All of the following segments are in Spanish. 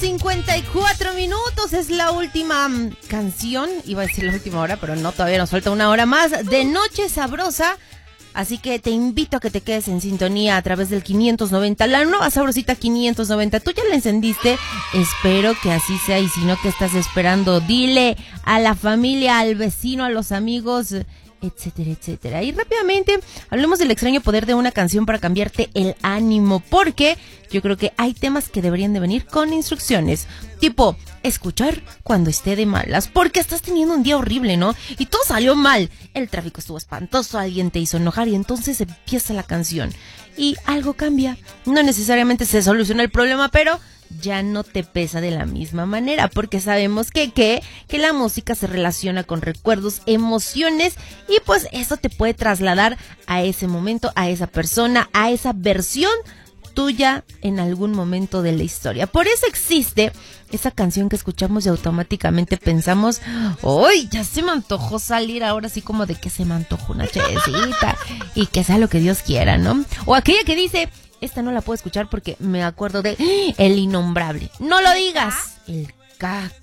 8:54, es la última canción, iba a decir la última hora, pero no, todavía nos falta una hora más de Noche Sabrosa, así que te invito a que te quedes en sintonía a través del 590, la nueva sabrosita 590, tú ya la encendiste, espero que así sea, y si no, ¿qué estás esperando? Dile a la familia, al vecino, a los amigos, etcétera, etcétera. Y rápidamente hablemos del extraño poder de una canción para cambiarte el ánimo, porque yo creo que hay temas que deberían de venir con instrucciones, tipo escuchar cuando esté de malas, porque estás teniendo un día horrible, ¿no? Y todo salió mal, el tráfico estuvo espantoso, alguien te hizo enojar y entonces empieza la canción y algo cambia, no necesariamente se soluciona el problema, pero ya no te pesa de la misma manera, porque sabemos que la música se relaciona con recuerdos, emociones, y pues eso te puede trasladar a ese momento, a esa persona, a esa versión tuya en algún momento de la historia. Por eso existe esa canción que escuchamos y automáticamente pensamos, ¡ay, ya se me antojó salir! Ahora sí, como de que se me antojó una chedecita y que sea lo que Dios quiera, ¿no? O aquella que dice, esta no la puedo escuchar porque me acuerdo de El Innombrable. ¡No lo digas! El Cacas.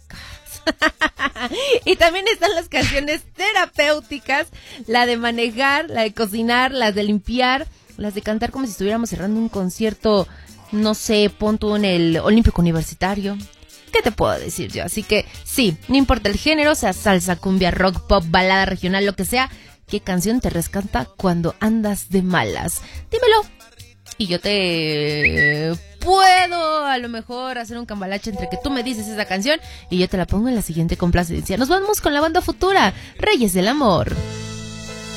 Y también están las canciones terapéuticas, la de manejar, la de cocinar, las de limpiar, las de cantar como si estuviéramos cerrando un concierto, no sé, pon tú en el Olímpico Universitario. ¿Qué te puedo decir yo? Así que sí, no importa el género, sea salsa, cumbia, rock, pop, balada regional, lo que sea, ¿qué canción te rescata cuando andas de malas? Dímelo. Y yo te puedo a lo mejor hacer un cambalache entre que tú me dices esa canción y yo te la pongo en la siguiente complacencia. Nos vamos con la banda Futura, Reyes del Amor.